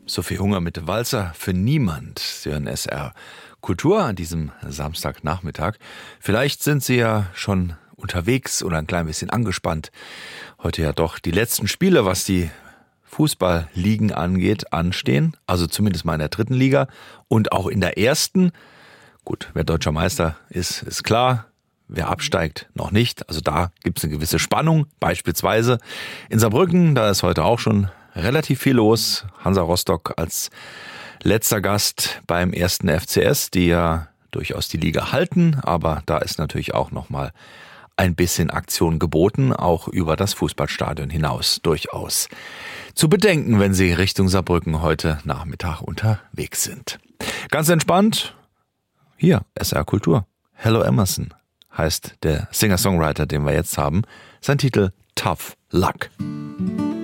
Sophie Hunger mit Walzer für niemand. Sie hören SR Kultur an diesem Samstagnachmittag. Vielleicht sind Sie ja schon unterwegs oder ein klein bisschen angespannt. Heute ja doch die letzten Spiele, was die Fußballligen angeht, anstehen. Also zumindest mal in der dritten Liga und auch in der ersten. Gut, wer deutscher Meister ist, ist klar. Wer absteigt, noch nicht. Also da gibt es eine gewisse Spannung. Beispielsweise in Saarbrücken, da ist heute auch schon relativ viel los. Hansa Rostock als letzter Gast beim 1. FCS, die ja durchaus die Liga halten. Aber da ist natürlich auch nochmal ein bisschen Aktion geboten, auch über das Fußballstadion hinaus durchaus zu bedenken, wenn Sie Richtung Saarbrücken heute Nachmittag unterwegs sind. Ganz entspannt, hier, SR Kultur. Hello Emerson heißt der Singer-Songwriter, den wir jetzt haben. Sein Titel Tough Luck.